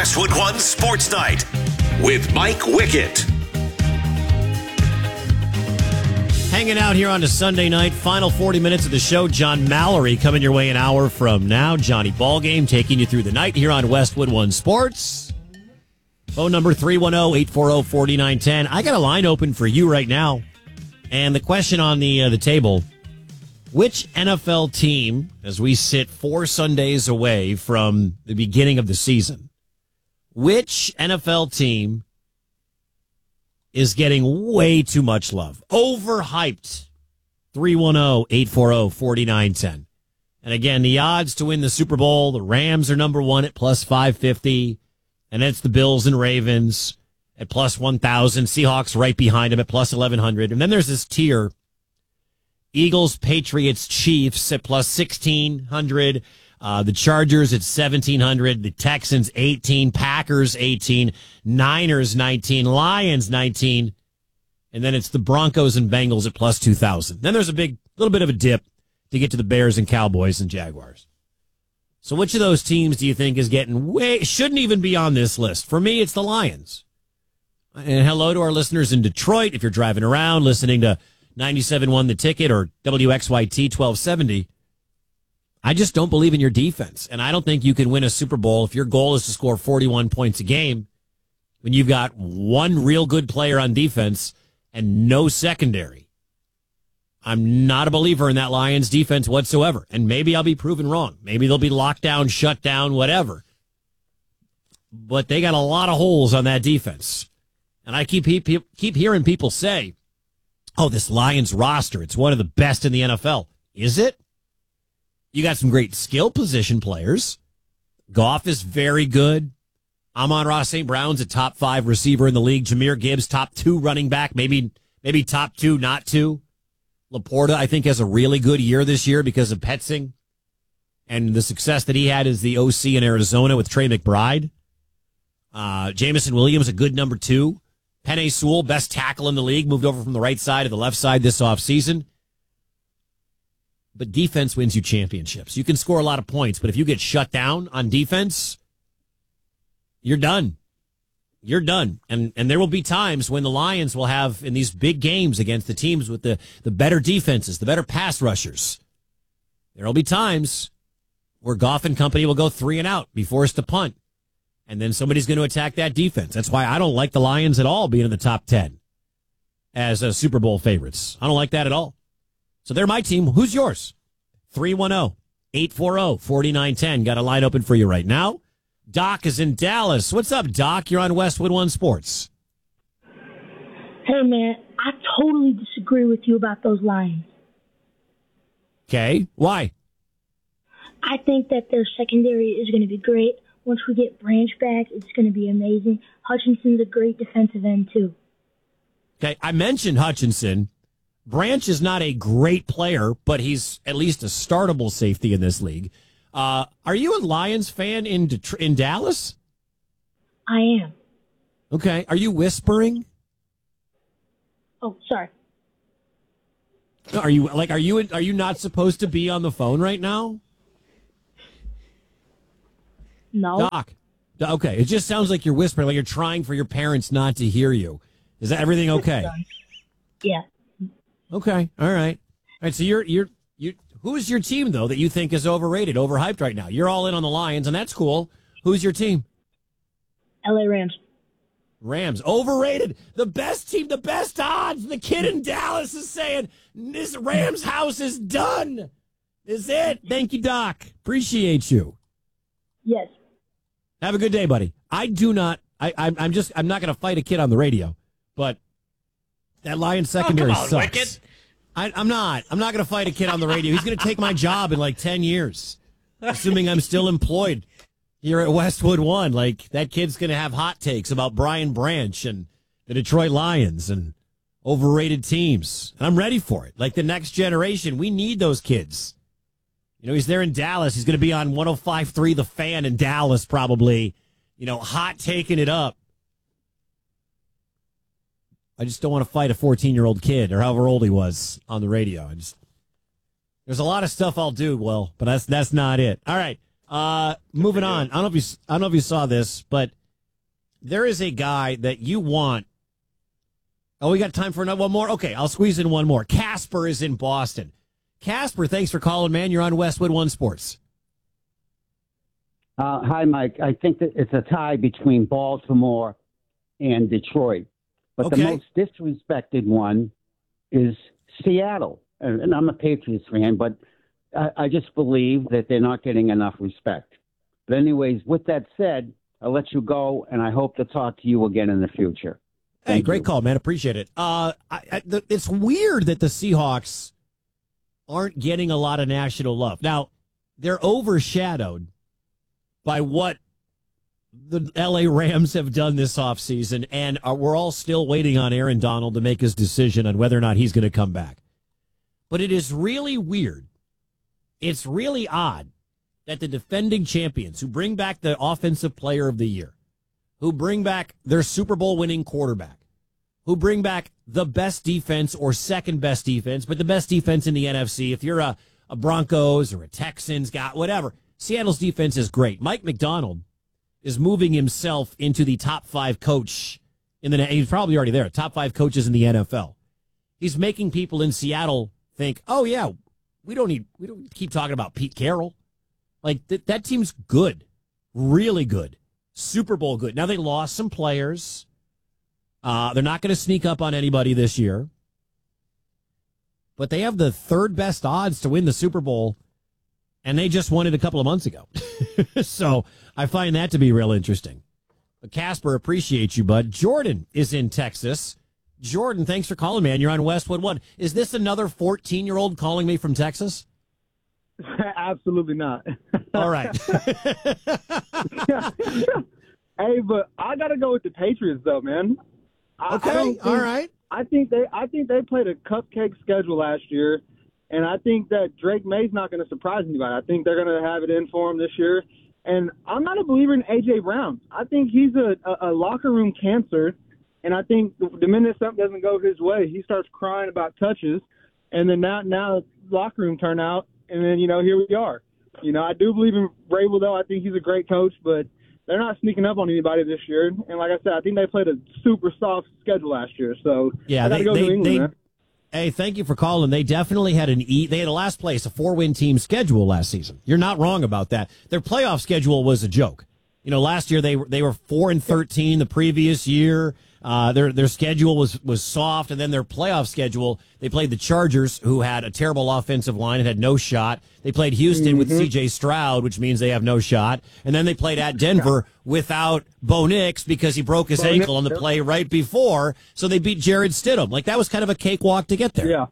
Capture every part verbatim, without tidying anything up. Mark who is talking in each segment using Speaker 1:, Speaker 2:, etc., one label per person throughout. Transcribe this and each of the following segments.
Speaker 1: Westwood One Sports Night with Mike Wickett.
Speaker 2: Hanging out here on a Sunday night, final forty minutes of the show. John Mallory coming your way an hour from now. Johnny Ballgame taking you through the night here on Westwood One Sports. Phone number three one zero, eight four zero, four nine one zero. I got a line open for you right now. And the question on the uh, the table, which N F L team, as we sit four Sundays away from the beginning of the season, which N F L team is getting way too much love? Overhyped. three one zero, eight four zero, four nine one zero. And again, the odds to win the Super Bowl, the Rams are number one at plus five fifty. And it's the Bills and Ravens at plus one thousand. Seahawks right behind them at plus eleven hundred. And then there's this tier. Eagles, Patriots, Chiefs at plus sixteen hundred. Uh, the Chargers at seventeen hundred. The Texans, eighteen. Packers, eighteen. Niners, nineteen. Lions, nineteen. And then it's the Broncos and Bengals at plus two thousand. Then there's a big, little bit of a dip to get to the Bears and Cowboys and Jaguars. So which of those teams do you think is getting way, shouldn't even be on this list? For me, it's the Lions. And hello to our listeners in Detroit. If you're driving around listening to ninety-seven point one The Ticket or W X Y T twelve seventy, I just don't believe in your defense. And I don't think you can win a Super Bowl if your goal is to score forty-one points a game when you've got one real good player on defense and no secondary. I'm not a believer in that Lions defense whatsoever. And maybe I'll be proven wrong. Maybe they'll be locked down, shut down, whatever. But they got a lot of holes on that defense. And I keep keep hearing people say, oh, this Lions roster, it's one of the best in the N F L. Is it? You got some great skill position players. Goff is very good. Amon-Ra Saint Brown's a top five receiver in the league. Jahmyr Gibbs, top two running back, maybe maybe top two, not two. Laporta, I think, has a really good year this year because of Petzing and the success that he had as the O C in Arizona with Trey McBride. Uh, Jamison Williams, a good number two. Penei Sewell, best tackle in the league, moved over from the right side to the left side this offseason. But defense wins you championships. You can score a lot of points, but if you get shut down on defense, you're done. You're done. And and there will be times when the Lions will have, in these big games against the teams with the, the better defenses, the better pass rushers, there will be times where Goff and company will go three and out, be forced to punt. And then somebody's going to attack that defense. That's why I don't like the Lions at all being in the top ten as uh, Super Bowl favorites. I don't like that at all. So they're my team. Who's yours? three one zero, eight four zero, four nine one zero. Got a line open for you right now. Doc is in Dallas. What's up, Doc? You're on Westwood One Sports.
Speaker 3: Hey, man, I totally disagree with you about those Lions.
Speaker 2: Okay, why?
Speaker 3: I think that their secondary is going to be great. Once we get Branch back, it's going to be amazing. Hutchinson's a great defensive end, too.
Speaker 2: Okay, I mentioned Hutchinson. Branch is not a great player, but he's at least a startable safety in this league. Uh, are you a Lions fan in Det- in Dallas?
Speaker 3: I am.
Speaker 2: Okay. Are you whispering?
Speaker 3: Oh, sorry.
Speaker 2: Are you like are you are you not supposed to be on the phone right now?
Speaker 3: No.
Speaker 2: Doc. Okay. It just sounds like you're whispering, like you're trying for your parents not to hear you. Is that everything okay?
Speaker 3: Yeah.
Speaker 2: Okay. All right. All right. So you're you're you. Who is your team though that you think is overrated, overhyped right now? You're all in on the Lions, and that's cool. Who's your team?
Speaker 3: L A Rams.
Speaker 2: Rams, overrated. The best team, the best odds. The kid in Dallas is saying this Rams house is done. Is it? Thank you, Doc. Appreciate you.
Speaker 3: Yes.
Speaker 2: Have a good day, buddy. I do not. I, I'm, I'm just. I'm not going to fight a kid on the radio, but that Lions secondary
Speaker 4: oh, come on,
Speaker 2: sucks.
Speaker 4: Wicked.
Speaker 2: I, I'm not. I'm not going to fight a kid on the radio. He's going to take my job in like ten years, assuming I'm still employed here at Westwood One. Like, that kid's going to have hot takes about Brian Branch and the Detroit Lions and overrated teams. And I'm ready for it. Like, the next generation, we need those kids. You know, he's there in Dallas. He's going to be on one oh five point three The Fan in Dallas probably, you know, hot taking it up. I just don't want to fight a fourteen-year-old kid or however old he was on the radio. I just, there's a lot of stuff I'll do, Will, but that's that's not it. All right. Uh, moving on. I don't know if you I don't know if you saw this, but there is a guy that you want. Oh, we got time for another one more? Okay, I'll squeeze in one more. Casper is in Boston. Casper, thanks for calling, man. You're on Westwood One Sports.
Speaker 4: Uh, hi, Mike. I think that it's a tie between Baltimore and Detroit. But
Speaker 2: Okay.
Speaker 4: the most disrespected one is Seattle. And, and I'm a Patriots fan, but I, I just believe that they're not getting enough respect. But anyways, with that said, I'll let you go, and I hope to talk to you again in the future.
Speaker 2: Hey,
Speaker 4: Thank
Speaker 2: great
Speaker 4: you.
Speaker 2: call, man. Appreciate it. Uh, I, I, the, it's weird that the Seahawks aren't getting a lot of national love. Now, they're overshadowed by what the L A Rams have done this offseason, and are, we're all still waiting on Aaron Donald to make his decision on whether or not he's going to come back. But it is really weird. It's really odd that the defending champions who bring back the offensive player of the year, who bring back their Super Bowl winning quarterback, who bring back the best defense or second best defense, but the best defense in the N F C. If you're a, a Broncos or a Texans guy, whatever, Seattle's defense is great. Mike McDonald is moving himself into the top five coach in the, he's probably already there, top five coaches in the N F L. He's making people in Seattle think, oh yeah, we don't need, we don't keep talking about Pete Carroll. Like th- that team's good, really good. Super Bowl good. Now they lost some players. Uh, they're not going to sneak up on anybody this year. But they have the third best odds to win the Super Bowl, and they just won it a couple of months ago. So I find that to be real interesting. But Casper, appreciate you, bud. Jordan is in Texas. Jordan, thanks for calling, man. You're on Westwood One. Is this another fourteen-year-old calling me from Texas?
Speaker 5: Absolutely not.
Speaker 2: All right.
Speaker 5: Hey, but I gotta go with the Patriots, though, man. I,
Speaker 2: Okay,
Speaker 5: I don't think,
Speaker 2: all right.
Speaker 5: I think they, I think they played a cupcake schedule last year, and I think that Drake May's not going to surprise anybody. I think they're going to have it in for him this year. And I'm not a believer in A J Brown. I think he's a, a, a locker room cancer, and I think the minute something doesn't go his way, he starts crying about touches, and then now now locker room turnout, and then you know here we are. You know I do believe in Vrabel, though. I think he's a great coach, but they're not sneaking up on anybody this year. And like I said, I think they played a super soft schedule last year. So
Speaker 2: Yeah,
Speaker 5: I got
Speaker 2: they,
Speaker 5: to go
Speaker 2: they,
Speaker 5: New England,
Speaker 2: they,
Speaker 5: man.
Speaker 2: Hey, thank you for calling. They definitely had an E. They had a last place, a four-win team schedule last season. You're not wrong about that. Their playoff schedule was a joke. You know, last year they were they were four and thirteen. The previous year, uh, their their schedule was was soft, and then their playoff schedule, they played the Chargers, who had a terrible offensive line and had no shot. They played Houston
Speaker 5: Mm-hmm.
Speaker 2: with C J Stroud, which means they have no shot, and then they played at Denver without Bo Nix because he broke his
Speaker 5: Bo
Speaker 2: ankle
Speaker 5: Nix,
Speaker 2: on the
Speaker 5: yep.
Speaker 2: play right before. So they beat Jared Stidham. Like that was kind of a cakewalk to get there.
Speaker 5: Yeah.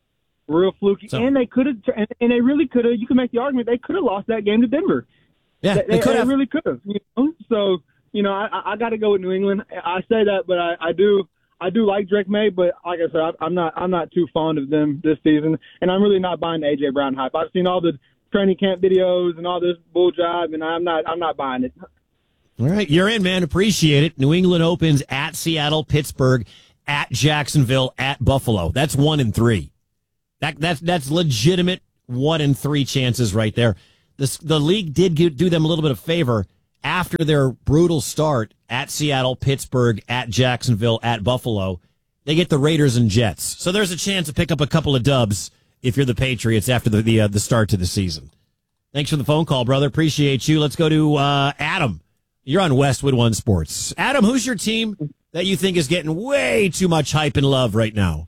Speaker 5: Real fluky.
Speaker 2: So-
Speaker 5: and they could have, and, and they really could have, you can make the argument, they could have lost that game to Denver.
Speaker 2: Yeah,
Speaker 5: They,
Speaker 2: they could have.
Speaker 5: really could have. You know? So, you know, I, I got to go with New England. I say that, but I, I do I do like Drake May, but like I said, I, I'm not I'm not too fond of them this season, and I'm really not buying the A J Brown hype. I've seen all the training camp videos and all this bull job, and I'm not I'm not buying it.
Speaker 2: All right, you're in, man. Appreciate it. New England opens at Seattle, Pittsburgh, at Jacksonville, at Buffalo. That's one in three. That that's that's legitimate one in three chances right there. The the league did give, do them a little bit of favor after their brutal start at Seattle, Pittsburgh, at Jacksonville, at Buffalo. They get the Raiders and Jets, so there's a chance to pick up a couple of dubs if you're the Patriots after the the, uh, the start to the season. Thanks for the phone call, brother. Appreciate you. Let's go to uh, Adam. You're on Westwood One Sports. Adam, who's your team that you think is getting way too much hype and love right now?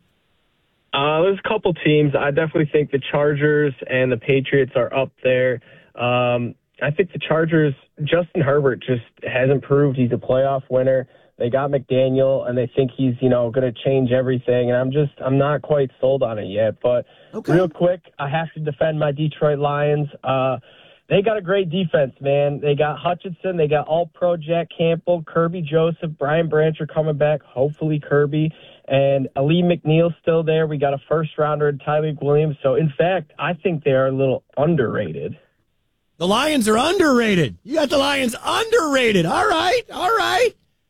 Speaker 6: Uh, there's a couple teams. I definitely think the Chargers and the Patriots are up there. Um, I think the Chargers, Justin Herbert just hasn't proved he's a playoff winner. They got McDaniel, and they think he's, you know, going to change everything. And I'm just, I'm not quite sold on it yet. But
Speaker 2: Okay.
Speaker 6: real quick, I have to defend my Detroit Lions. Uh, they got a great defense, man. They got Hutchinson. They got all-pro Jack Campbell, Kirby Joseph, Brian Branch are coming back, hopefully Kirby. And Ali McNeil's still there. We got a first-rounder in Tyreek Williams. So, in fact, I think they are a little underrated.
Speaker 2: The Lions are underrated. You got the Lions underrated. All right. All right.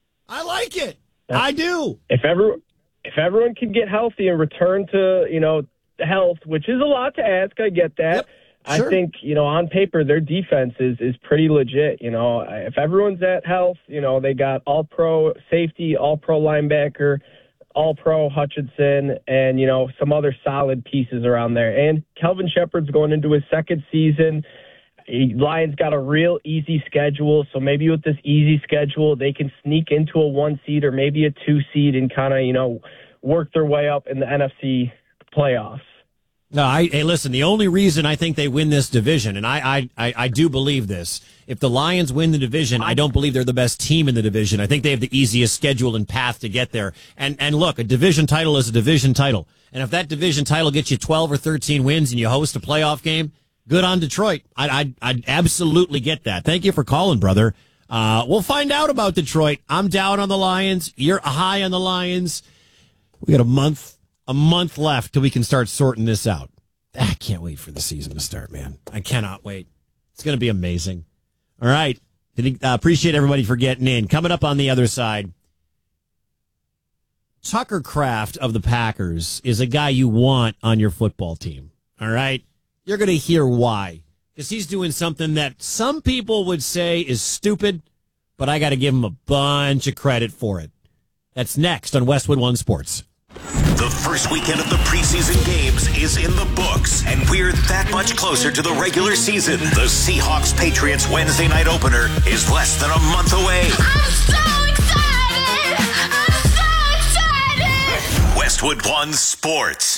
Speaker 2: I like it. I do.
Speaker 6: If every, if everyone can get healthy and return to, you know, health, which is a lot to ask, I get that.
Speaker 2: Yep. Sure.
Speaker 6: I think, you know, on paper, their defense is, is pretty legit. You know, if everyone's at health, you know, they got all-pro safety, all-pro linebacker, all-pro Hutchinson, and, you know, some other solid pieces around there. And Kelvin Shepard's going into his second season. Lions got a real easy schedule, so maybe with this easy schedule, they can sneak into a one seed or maybe a two seed and kind of, you know, work their way up in the N F C playoffs.
Speaker 2: No, I, hey, listen, the only reason I think they win this division, and I, I, I, I do believe this, if the Lions win the division, I don't believe they're the best team in the division. I think they have the easiest schedule and path to get there. And, and look, a division title is a division title. And if that division title gets you twelve or thirteen wins and you host a playoff game, good on Detroit. I, I, I'd absolutely get that. Thank you for calling, brother. Uh, we'll find out about Detroit. I'm down on the Lions. You're high on the Lions. We got a month. A month left till we can start sorting this out. I can't wait for the season to start, man. I cannot wait. It's going to be amazing. All right. I uh, appreciate everybody for getting in. Coming up on the other side, Tucker Kraft of the Packers is a guy you want on your football team. All right. You're going to hear why. Because he's doing something that some people would say is stupid, but I got to give him a bunch of credit for it. That's next on Westwood One Sports.
Speaker 1: The first weekend of the preseason games is in the books, and we're that much closer to the regular season. The Seahawks-Patriots Wednesday night opener is less than a month away.
Speaker 7: I'm so excited! I'm so excited!
Speaker 1: Westwood One Sports.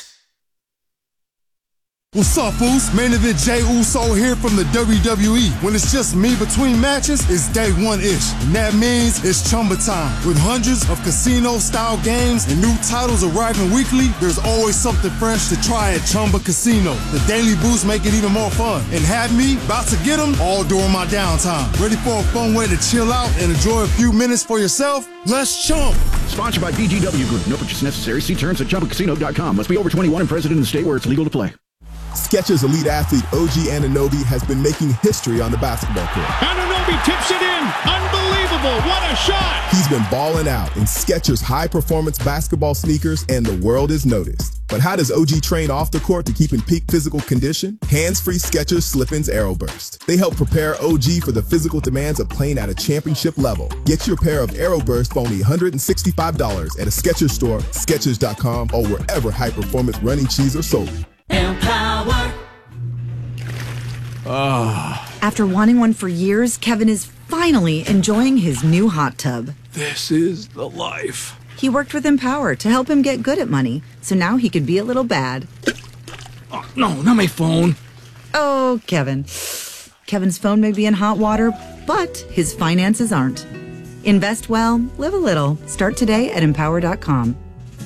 Speaker 8: What's up, Foos? Main event Jey Uso here from the W W E. When it's just me between matches, it's day one-ish. And that means it's Chumba time. With hundreds of casino-style games and new titles arriving weekly, there's always something fresh to try at Chumba Casino. The daily boosts make it even more fun. And have me about to get them all during my downtime. Ready for a fun way to chill out and enjoy a few minutes for yourself? Let's chump.
Speaker 9: Sponsored by B G W Group. No purchase necessary. See terms at chumba casino dot com. Must be over twenty-one and present in the state where it's legal to play.
Speaker 10: Skechers elite athlete O G Anunoby has been making history on the basketball court.
Speaker 11: Anunoby tips it in. Unbelievable. What a shot.
Speaker 10: He's been balling out in Skechers high-performance basketball sneakers, and the world is noticed. But how does O G train off the court to keep in peak physical condition? Hands-free Skechers Slip-ins Aeroburst. They help prepare O G for the physical demands of playing at a championship level. Get your pair of Aeroburst for only one hundred sixty-five dollars at a Skechers store, Skechers dot com, or wherever high-performance running shoes are sold.
Speaker 7: Empower.
Speaker 12: Oh. After wanting one for years, Kevin is finally enjoying his new hot tub.
Speaker 11: This is the life.
Speaker 12: He worked with Empower to help him get good at money, so now he can be a little bad.
Speaker 11: Oh, no, not my phone.
Speaker 12: Oh, Kevin. Kevin's phone may be in hot water, but his finances aren't. Invest well, live a little. Start today at empower dot com.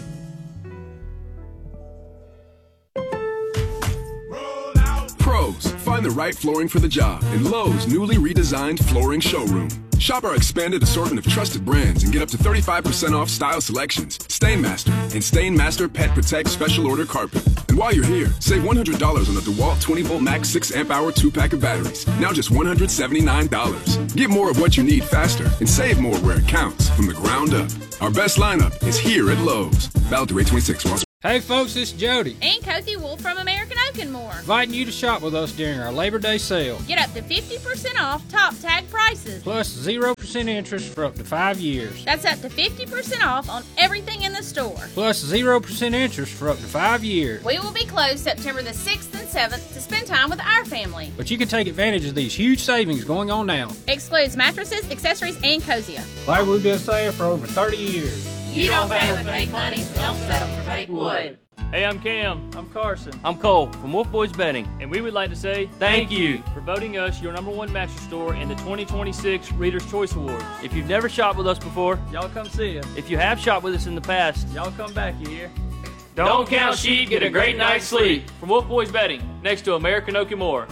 Speaker 13: Pros, find the right flooring for the job in Lowe's newly redesigned flooring showroom. Shop our expanded assortment of trusted brands and get up to thirty-five percent off style selections, Stainmaster, and Stainmaster Pet Protect Special Order Carpet. And while you're here, save one hundred dollars on the DeWalt twenty volt Max six amp hour two pack of batteries. Now just one hundred seventy-nine dollars. Get more of what you need faster and save more where it counts from the ground up. Our best lineup is here at Lowe's. Valid through eight twenty-six.
Speaker 14: Hey folks, it's Jody.
Speaker 15: And Cozy Wolf from American Oak and More.
Speaker 14: Inviting you to shop with us during our Labor Day sale.
Speaker 15: Get up to fifty percent off top tag prices.
Speaker 14: Plus zero percent interest for up to five years.
Speaker 15: That's up to fifty percent off on everything in the store.
Speaker 14: Plus zero percent interest for up to five years.
Speaker 15: We will be closed September the sixth and seventh to spend time with our family.
Speaker 14: But you can take advantage of these huge savings going on now.
Speaker 15: Excludes mattresses, accessories, and Cosia.
Speaker 14: Like we've been saying for over thirty years.
Speaker 15: You don't pay with fake money, so don't settle for fake wood.
Speaker 16: Hey, I'm Cam.
Speaker 17: I'm Carson.
Speaker 16: I'm Cole from Wolf Boys Betting. And we would like to say
Speaker 17: thank you
Speaker 16: for voting us your number one mattress store in the twenty twenty-six Reader's Choice Awards. If you've never shopped with us before,
Speaker 17: y'all come see us.
Speaker 16: If you have shopped with us in the past,
Speaker 17: y'all come back, you hear?
Speaker 16: Don't, Don't count sheep, get a great night's sleep. From Wolf Boys Betting, next to American Oak and More.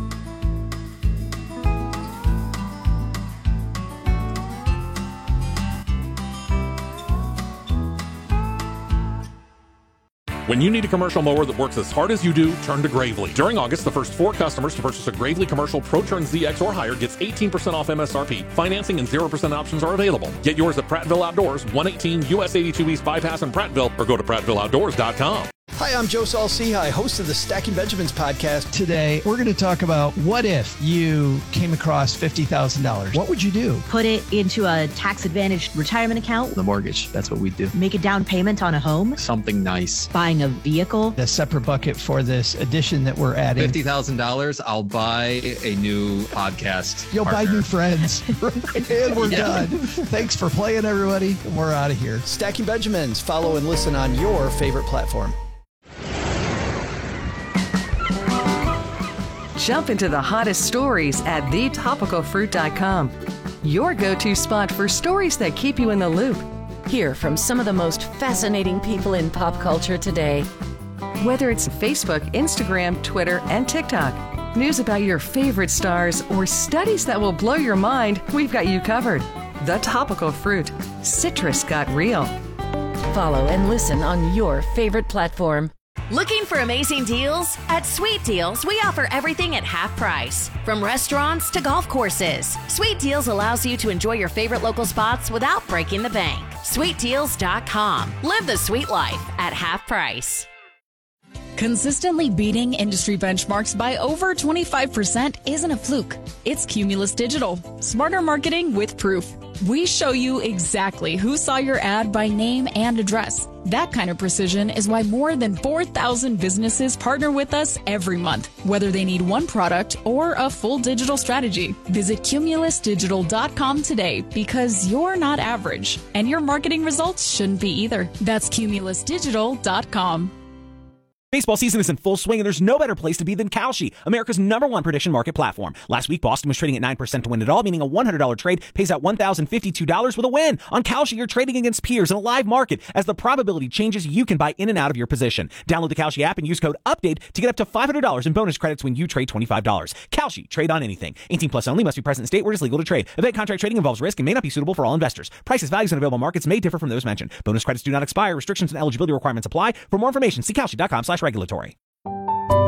Speaker 18: When you need a commercial mower that works as hard as you do, turn to Gravely. During August, the first four customers to purchase a Gravely Commercial ProTurn Z X or higher gets eighteen percent off M S R P. Financing and zero percent options are available. Get yours at Prattville Outdoors, one eighteen U S eighty-two East Bypass in Prattville, or go to prattville outdoors dot com.
Speaker 19: Hi, I'm Joe Saul-Sehy, host of the Stacking Benjamins podcast.
Speaker 20: Today, we're going to talk about what if you came across fifty thousand dollars. What would you do?
Speaker 21: Put it into a tax-advantaged retirement account.
Speaker 20: The mortgage, that's what we do.
Speaker 21: Make a down payment on a home.
Speaker 20: Something nice.
Speaker 21: Buying a vehicle.
Speaker 20: A separate bucket for this addition that we're adding.
Speaker 22: fifty thousand dollars, I'll buy a new podcast.
Speaker 20: You'll
Speaker 22: partner.
Speaker 20: buy new friends. And we're
Speaker 22: Yeah.
Speaker 20: done. Thanks for playing, everybody. We're out of here.
Speaker 19: Stacking Benjamins. Follow and listen on your favorite platform.
Speaker 23: Jump into the hottest stories at the topical fruit dot com. Your go-to spot for stories that keep you in the loop. Hear from some of the most fascinating people in pop culture today. Whether it's Facebook, Instagram, Twitter, and TikTok, news about your favorite stars, or studies that will blow your mind, we've got you covered. The Topical Fruit. Citrus got real. Follow and listen on your favorite platform.
Speaker 15: Looking for amazing deals? At Sweet Deals, we offer everything at half price. From restaurants to golf courses, Sweet Deals allows you to enjoy your favorite local spots without breaking the bank. sweet deals dot com. Live the sweet life at half price.
Speaker 24: Consistently beating industry benchmarks by over twenty-five percent isn't a fluke. It's Cumulus Digital. Smarter marketing with proof. We show you exactly who saw your ad by name and address. That kind of precision is why more than four thousand businesses partner with us every month, whether they need one product or a full digital strategy. Visit cumulus digital dot com today because you're not average, and your marketing results shouldn't be either. That's cumulus digital dot com.
Speaker 25: Baseball season is in full swing, and there's no better place to be than Kalshi, America's number one prediction market platform. Last week, Boston was trading at nine percent to win it all, meaning a one hundred dollars trade pays out one thousand fifty-two dollars with a win. On Kalshi, you're trading against peers in a live market. As the probability changes, you can buy in and out of your position. Download the Kalshi app and use code UPDATE to get up to five hundred dollars in bonus credits when you trade twenty-five dollars. Kalshi, trade on anything. eighteen plus only, must be present in state where it is legal to trade. Event contract trading involves risk and may not be suitable for all investors. Prices, values, and available markets may differ from those mentioned. Bonus credits do not expire. Restrictions and eligibility requirements apply. For more information, see kalshi dot com slash regulatory.